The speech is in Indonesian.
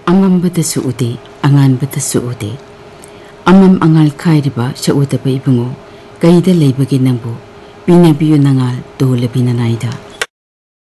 Angambadasu ude, anganbadasu ude. Amam angal khairiba sa udaba ibungo, kaida leibagi nangbu, pinabiyo nangal do labinanaida.